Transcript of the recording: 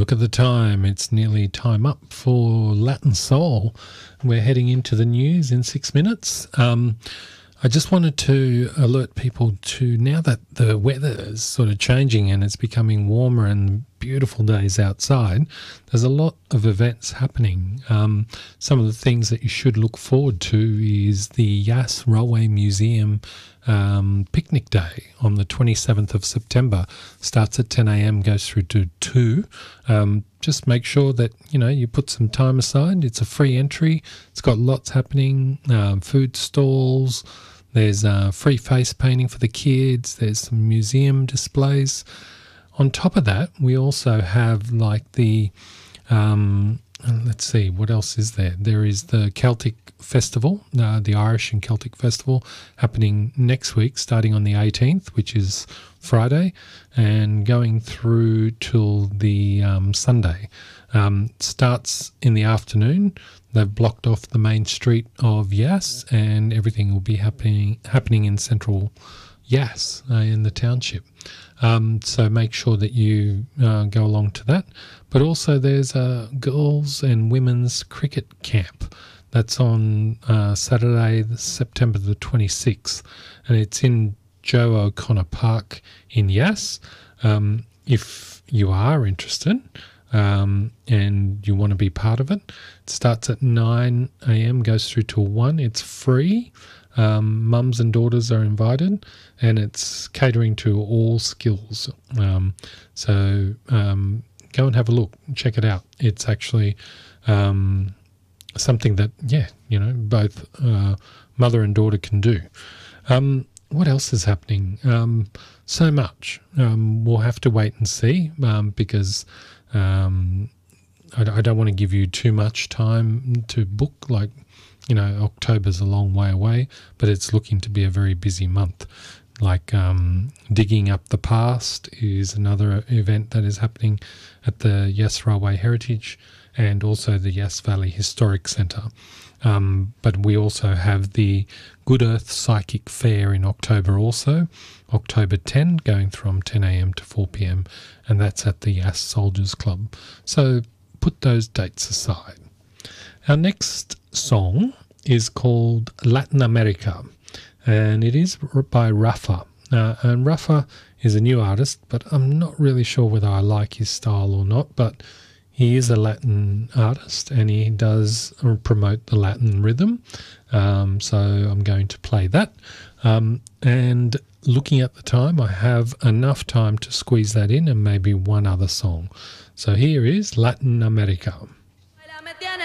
Look at the time. It's nearly time up for Latin Soul. We're heading into the news in 6 minutes. I just wanted to alert people to, now that the weather is sort of changing and it's becoming warmer and beautiful days outside, there's a lot of events happening. Some of the things that you should look forward to is the Yass Railway Museum picnic day on the 27th of September. Starts at 10 a.m, goes through to 2. Just make sure that, you put some time aside. It's a free entry. It's got lots happening, food stalls. There's free face painting for the kids. There's some museum displays. On top of that, we also have like the, let's see, what else is there? There is the Celtic Festival, the Irish and Celtic Festival, happening next week, starting on the 18th, which is Friday, and going through till the Sunday. Starts in the afternoon. They've blocked off the main street of Yass, and everything will be happening in central Yass, in the township. So make sure that you go along to that. But also there's a girls and women's cricket camp. That's on Saturday, September the 26th, and it's in Joe O'Connor Park in Yass. If you are interested and you want to be part of it, it starts at 9 a.m, goes through till 1. It's free. Mums and daughters are invited, and it's catering to all skills. So go and have a look, check it out. It's actually something that, both mother and daughter can do. What else is happening? So much. We'll have to wait and see because I don't want to give you too much time to book. October's a long way away, but it's looking to be a very busy month. Digging Up the Past is another event that is happening at the Yass Railway Heritage and also the Yass Valley Historic Centre. But we also have the Good Earth Psychic Fair in October also, October 10, going from 10 a.m. to 4 p.m, and that's at the Yass Soldiers Club. So put those dates aside. Our next song is called Latin America, and it is by Rafa. And Rafa is a new artist, but I'm not really sure whether I like his style or not, but he is a Latin artist and he does promote the Latin rhythm. So I'm going to play that. And looking at the time, I have enough time to squeeze that in and maybe one other song. So here is Latin America.